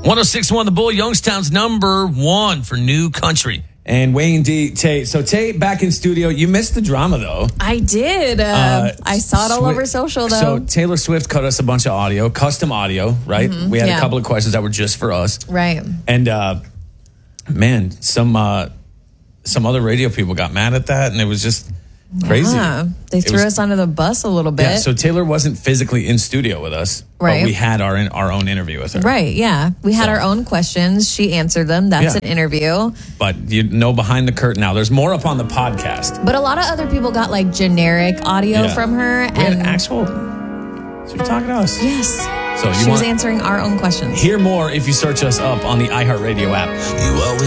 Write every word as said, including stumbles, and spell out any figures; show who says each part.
Speaker 1: one oh six point one The Bull, Youngstown's number one for new country.
Speaker 2: And Wayne D. Tate. So Tate, back in studio. You missed the drama, though.
Speaker 3: I did. Uh, uh, I saw it all Swift, over social, though.
Speaker 2: So Taylor Swift cut us a bunch of audio, custom audio, right? Mm-hmm, we had yeah. a couple of questions that were just for us.
Speaker 3: Right.
Speaker 2: And, uh, man, some uh, some other radio people got mad at that, and it was just crazy.
Speaker 3: Yeah, they threw was, us under the bus a little bit.
Speaker 2: Yeah, so Taylor wasn't physically in studio with us, right. but we had our our own interview with her.
Speaker 3: Right, yeah. We had so. our own questions. She answered them. That's yeah. an interview.
Speaker 2: But you know behind the curtain now. There's more up on the podcast.
Speaker 3: But a lot of other people got like generic audio yeah. from her.
Speaker 2: We
Speaker 3: and
Speaker 2: had actual... So you're talking to us.
Speaker 3: Yes.
Speaker 2: So you
Speaker 3: she
Speaker 2: want
Speaker 3: was answering our own questions.
Speaker 2: Hear more if you search us up on the iHeartRadio app. You always